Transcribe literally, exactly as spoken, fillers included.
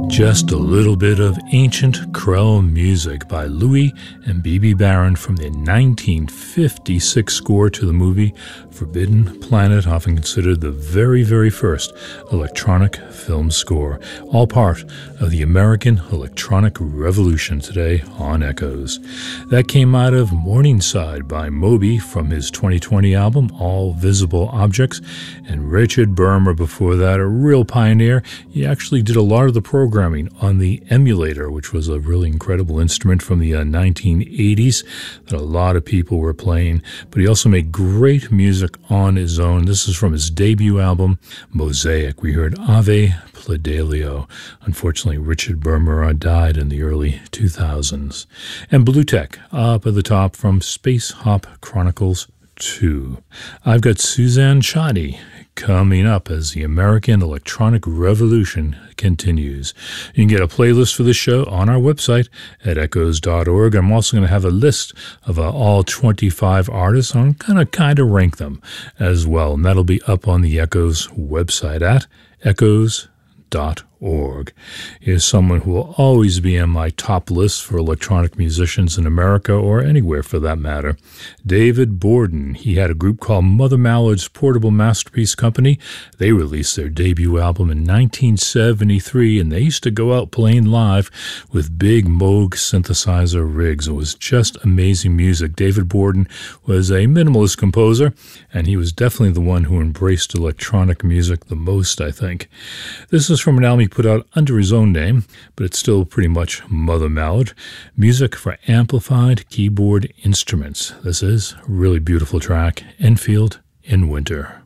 Just a little bit of ancient Creole music by Louis and B B Barron from the nineteen fifty-six score to the movie Forbidden Planet, often considered the very, very first electronic film score, all part of the American electronic revolution today on Echoes. That came out of Morningside by Moby from his twenty twenty album, All Visible Objects, and Richard Bermer before that, a real pioneer. He actually did a lot of the programming on the emulator, which was a really incredible instrument from the uh, nineteen eighties that a lot of people were playing, but he also made great music on his own. This is from his debut album, Mosaic. We heard Ave Pledelio. Unfortunately, Richard Bermer died in the early two thousands. And Blue Tech, up at the top from Space Hop Chronicles two. I've got Suzanne Chadi coming up as the American electronic revolution continues. You can get a playlist for this show on our website at echoes dot org. I'm also going to have a list of uh, all twenty-five artists. I'm going to kind of rank them as well, and that'll be up on the Echoes website at echoes dot org. Here's someone who will always be on my top list for electronic musicians in America or anywhere for that matter. David Borden. He had a group called Mother Mallard's Portable Masterpiece Company. They released their debut album in nineteen seventy-three, and they used to go out playing live with big Moog synthesizer rigs. It was just amazing music. David Borden was a minimalist composer, and he was definitely the one who embraced electronic music the most, I think. This is from an album he put out under his own name, but it's still pretty much Mother Mallard. Music for amplified keyboard instruments. This is a really beautiful track, Enfield in Winter.